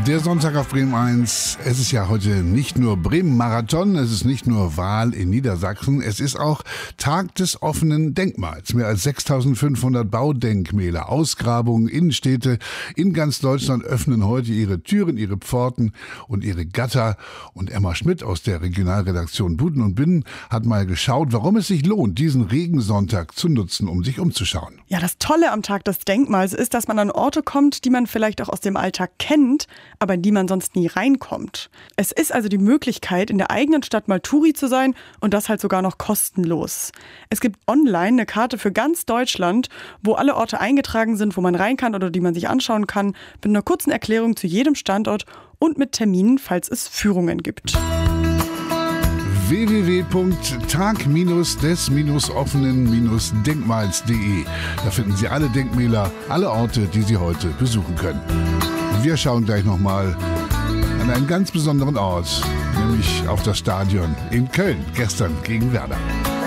Der Sonntag auf Bremen 1. Es ist ja heute nicht nur Bremen-Marathon, es ist nicht nur Wahl in Niedersachsen, es ist auch Tag des offenen Denkmals. Mehr als 6.500 Baudenkmäler, Ausgrabungen, Innenstädte in ganz Deutschland öffnen heute ihre Türen, ihre Pforten und ihre Gatter. Und Emma Schmidt aus der Regionalredaktion Buden und Binnen hat mal geschaut, warum es sich lohnt, diesen Regensonntag zu nutzen, um sich umzuschauen. Ja, das Tolle am Tag des Denkmals ist, dass man an Orte kommt, die man vielleicht auch aus dem Alltag kennt, aber in die man sonst nie reinkommt. Es ist also die Möglichkeit, in der eigenen Stadt mal Touri zu sein und das halt sogar noch kostenlos. Es gibt online eine Karte für ganz Deutschland, wo alle Orte eingetragen sind, wo man rein kann oder die man sich anschauen kann, mit einer kurzen Erklärung zu jedem Standort und mit Terminen, falls es Führungen gibt. www.tag-des-offenen-denkmals.de. Da finden Sie alle Denkmäler, alle Orte, die Sie heute besuchen können. Wir schauen gleich nochmal an einen ganz besonderen Ort, nämlich auf das Stadion in Köln, gestern gegen Werder.